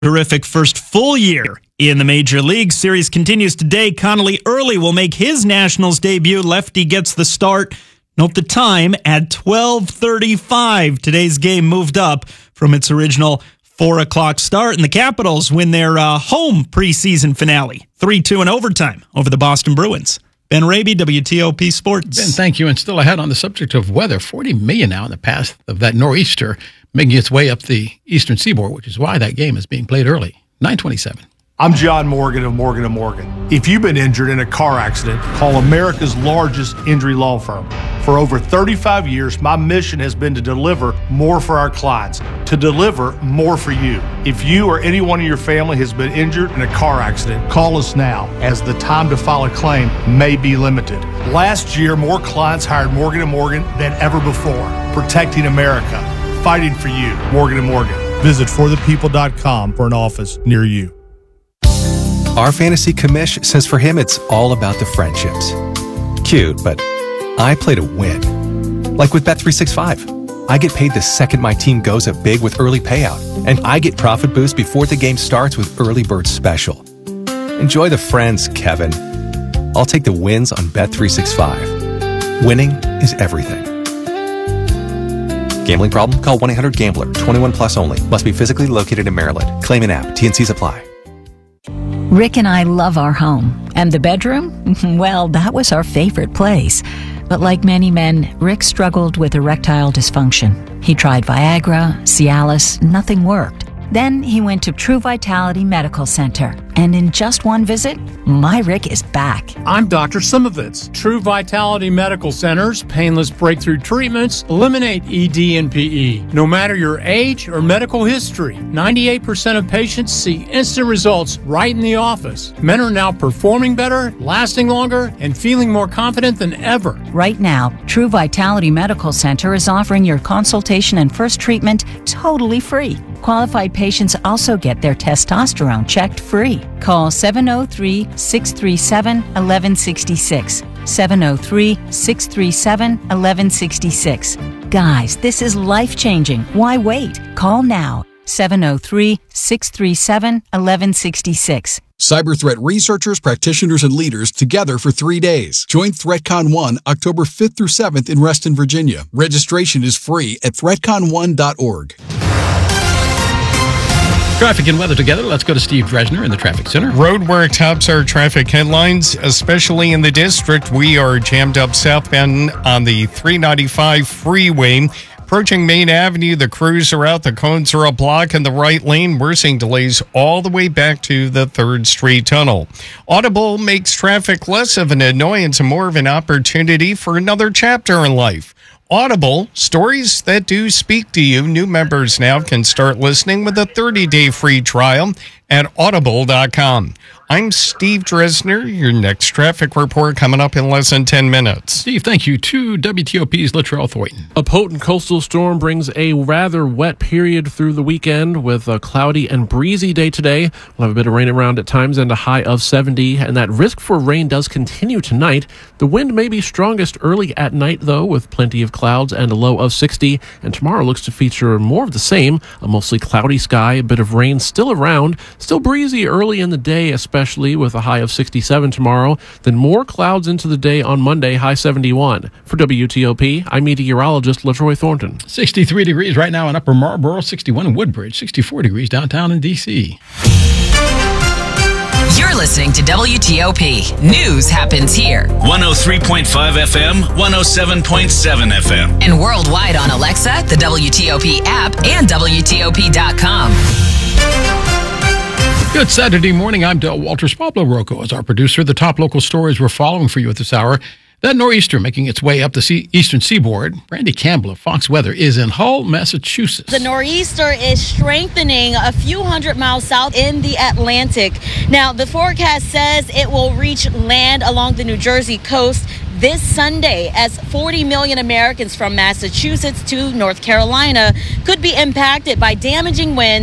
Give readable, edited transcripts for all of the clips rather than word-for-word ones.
Terrific first full year in the Major League. Series continues today. Connolly Early will make his Nationals debut. Lefty gets the start. Note the time at 12:35. Today's game moved up from its original 4 o'clock start, and the Capitals win their home preseason finale, 3-2 in overtime over the Boston Bruins. Ben Raby, WTOP Sports. Ben, thank you. And still ahead on the subject of weather, 40 million now in the path of that nor'easter making its way up the eastern seaboard, which is why that game is being played early. 9:27. I'm John Morgan of Morgan & Morgan. If you've been injured in a car accident, call America's largest injury law firm. For over 35 years, my mission has been to deliver more for our clients, to deliver more for you. If you or anyone in your family has been injured in a car accident, call us now, as the time to file a claim may be limited. Last year, more clients hired Morgan & Morgan than ever before, protecting America, fighting for you. Morgan & Morgan. Visit forthepeople.com for an office near you. Our fantasy commish says for him it's all about the friendships. Cute, but I play to win. Like with Bet365. I get paid the second my team goes up big with early payout, and I get profit boost before the game starts with Early Bird Special. Enjoy the friends, Kevin. I'll take the wins on Bet365. Winning is everything. Gambling problem? Call 1-800-GAMBLER. 21 plus only. Must be physically located in Maryland. Claim an app. T&Cs apply. Rick and I love our home. And the bedroom? Well, that was our favorite place. But like many men, Rick struggled with erectile dysfunction. He tried Viagra, Cialis, nothing worked. Then he went to True Vitality Medical Center. And in just one visit, my Rick is back. I'm Dr. Simovitz. True Vitality Medical Center's painless breakthrough treatments eliminate ED and PE. No matter your age or medical history, 98% of patients see instant results right in the office. Men are now performing better, lasting longer, and feeling more confident than ever. Right now, True Vitality Medical Center is offering your consultation and first treatment totally free. Qualified patients also get their testosterone checked free. Call 703-637-1166. 703-637-1166. Guys, this is life-changing. Why wait? Call now. 703-637-1166. Cyber threat researchers, practitioners, and leaders together for 3 days. Join ThreatCon 1 October 5th through 7th in Reston, Virginia. Registration is free at threatcon1.org. Traffic and weather together. Let's go to Steve Dresner in the Traffic Center. Roadwork tops our traffic headlines, especially in the district. We are jammed up southbound on the 395 freeway. Approaching Main Avenue, the crews are out. The cones are a block in the right lane. We're seeing delays all the way back to the 3rd Street Tunnel. Audible makes traffic less of an annoyance and more of an opportunity for another chapter in life. Audible, stories that do speak to you. New members now can start listening with a 30-day free trial at audible.com. I'm Steve Dresner. Your next traffic report coming up in less than 10 minutes. Steve, thank you. To WTOP's Littrell Thornton. A potent coastal storm brings a rather wet period through the weekend with a cloudy and breezy day today. We'll have a bit of rain around at times and a high of 70, and that risk for rain does continue tonight. The wind may be strongest early at night, though, with plenty of clouds and a low of 60, and tomorrow looks to feature more of the same, a mostly cloudy sky, a bit of rain still around, still breezy early in the day, especially with a high of 67 tomorrow, then more clouds into the day on Monday, high 71. For WTOP, I'm meteorologist LaTroy Thornton. 63 degrees right now in Upper Marlboro, 61 in Woodbridge, 64 degrees downtown in D.C. You're listening to WTOP. News happens here. 103.5 FM, 107.7 FM. And worldwide on Alexa, the WTOP app, and WTOP.com. Good Saturday morning. I'm Del Walters. Pablo Rocco is our producer. The top local stories we're following for you at this hour. That nor'easter making its way up the eastern seaboard. Randy Campbell of Fox Weather is in Hull, Massachusetts. The nor'easter is strengthening a few hundred miles south in the Atlantic. Now, the forecast says it will reach land along the New Jersey coast this Sunday, as 40 million Americans from Massachusetts to North Carolina could be impacted by damaging winds,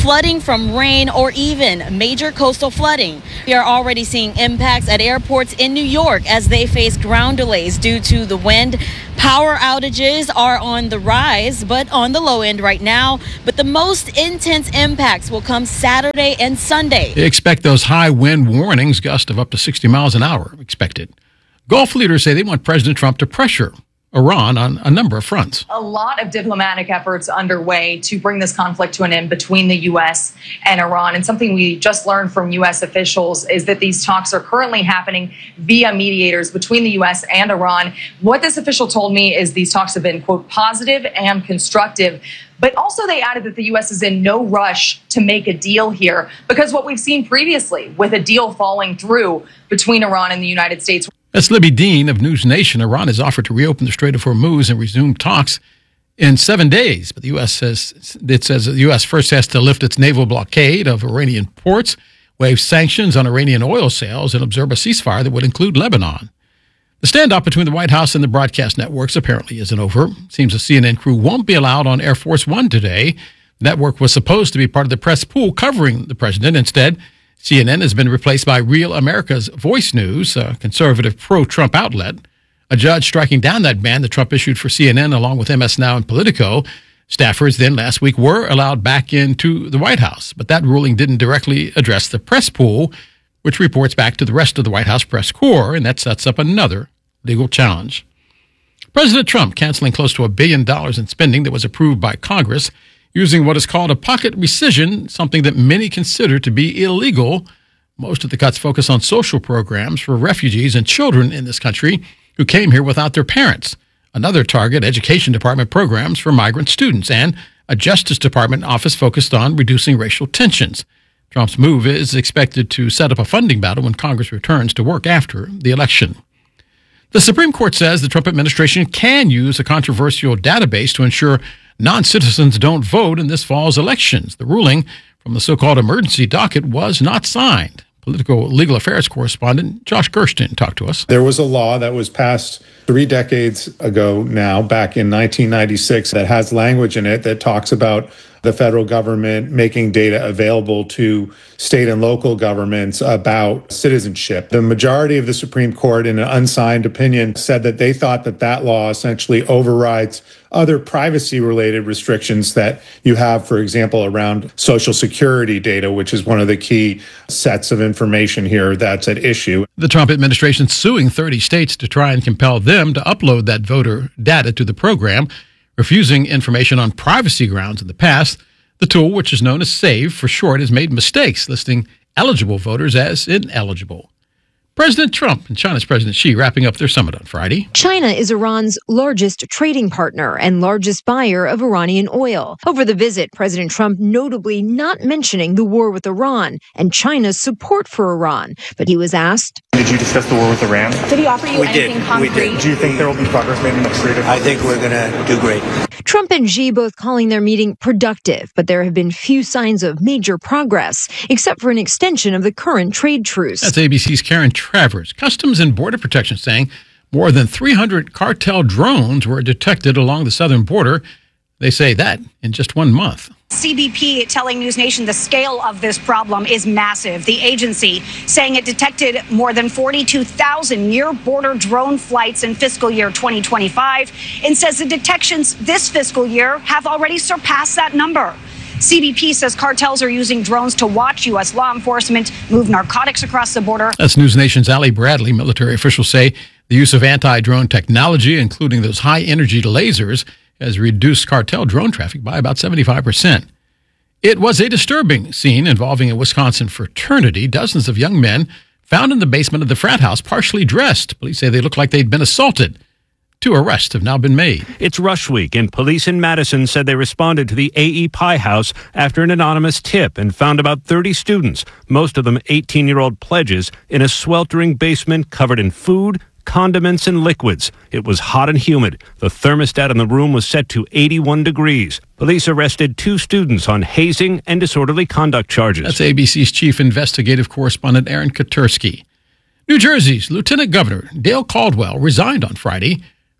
flooding from rain, or even major coastal flooding. We are already seeing impacts at airports in New York as they face ground delays due to the wind. Power outages are on the rise, but on the low end right now. But the most intense impacts will come Saturday and Sunday. They expect those high wind warnings, gusts of up to 60 miles an hour expected. Gulf leaders say they want President Trump to pressure Iran on a number of fronts. A lot of diplomatic efforts underway to bring this conflict to an end between the U.S. and Iran. And something we just learned from U.S. officials is that these talks are currently happening via mediators between the U.S. and Iran. What this official told me is these talks have been, quote, positive and constructive. But also they added that the U.S. is in no rush to make a deal here, because what we've seen previously with a deal falling through between Iran and the United States. That's Libby Dean of News Nation. Iran has offered to reopen the Strait of Hormuz and resume talks in 7 days. But the U.S. says the U.S. first has to lift its naval blockade of Iranian ports, waive sanctions on Iranian oil sales, and observe a ceasefire that would include Lebanon. The standoff between the White House and the broadcast networks apparently isn't over. It seems the CNN crew won't be allowed on Air Force One today. The network was supposed to be part of the press pool covering the president. Instead, CNN has been replaced by Real America's Voice News, a conservative pro-Trump outlet. A judge striking down that ban that Trump issued for CNN along with MS Now and Politico. Staffers then last week were allowed back into the White House, but that ruling didn't directly address the press pool, which reports back to the rest of the White House press corps, and that sets up another legal challenge. President Trump canceling close to $1 billion in spending that was approved by Congress, using what is called a pocket rescission, something that many consider to be illegal. Most of the cuts focus on social programs for refugees and children in this country who came here without their parents. Another target, Education Department programs for migrant students, and a Justice Department office focused on reducing racial tensions. Trump's move is expected to set up a funding battle when Congress returns to work after the election. The Supreme Court says the Trump administration can use a controversial database to ensure non-citizens don't vote in this fall's elections. The ruling from the so-called emergency docket was not signed. Political legal affairs correspondent Josh Gersten talked to us. There was a law that was passed 3 decades ago now, back in 1996, that has language in it that talks about the federal government making data available to state and local governments about citizenship. The majority of the Supreme Court, in an unsigned opinion, said that they thought that that law essentially overrides other privacy-related restrictions that you have, for example, around Social Security data, which is one of the key sets of information here that's at issue. The Trump administration suing 30 states to try and compel them to upload that voter data to the program, refusing information on privacy grounds in the past. The tool, which is known as SAVE for short, has made mistakes listing eligible voters as ineligible. President Trump and China's President Xi wrapping up their summit on Friday. China is Iran's largest trading partner and largest buyer of Iranian oil. Over the visit, President Trump notably not mentioning the war with Iran and China's support for Iran. But he was asked, "Did you discuss the war with Iran?" Did he offer you anything concrete? We did. Do you think there will be progress made in the next 3 to 4 I think we're going to do great. Trump and Xi both calling their meeting productive, but there have been few signs of major progress, except for an extension of the current trade truce. That's ABC's Karen Travers. Customs and Border Protection saying more than 300 cartel drones were detected along the southern border. They say that in just 1 month. CBP telling News Nation the scale of this problem is massive. The agency saying it detected more than 42,000 near-border drone flights in fiscal year 2025 and says the detections this fiscal year have already surpassed that number. CBP says cartels are using drones to watch U.S. law enforcement move narcotics across the border. That's News Nation's Allie Bradley. Military officials say the use of anti-drone technology, including those high-energy lasers, has reduced cartel drone traffic by about 75%. It was a disturbing scene involving a Wisconsin fraternity. Dozens of young men found in the basement of the frat house, partially dressed. Police say they looked like they'd been assaulted. 2 arrests have now been made. It's Rush Week, and police in Madison said they responded to the A.E. Pie House after an anonymous tip and found about 30 students, most of them 18-year-old pledges, in a sweltering basement covered in food, condiments, and liquids. It was hot and humid. The thermostat in the room was set to 81 degrees. Police arrested 2 students on hazing and disorderly conduct charges. That's ABC's chief investigative correspondent Aaron Katursky. New Jersey's Lieutenant Governor Dale Caldwell resigned on Friday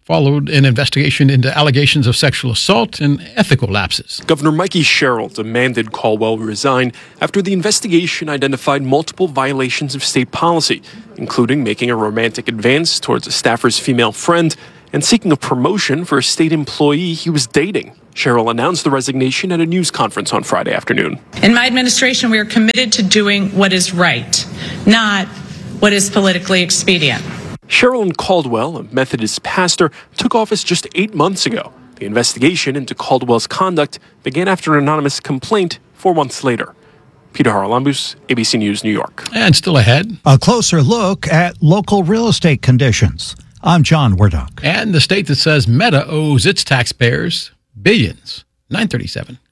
followed an investigation into allegations of sexual assault and ethical lapses. Governor Mikey Sherrill demanded Caldwell resign after the investigation identified multiple violations of state policy, including making a romantic advance towards a staffer's female friend and seeking a promotion for a state employee he was dating. Sherrill announced the resignation at a news conference on Friday afternoon. In my administration, we are committed to doing what is right, not what is politically expedient. Sherrill and Caldwell, a Methodist pastor, took office just 8 months ago. The investigation into Caldwell's conduct began after an anonymous complaint 4 months later. Peter Haralambous, ABC News, New York. And still ahead, a closer look at local real estate conditions. I'm John Wardock. And the state that says Meta owes its taxpayers billions. 9:37.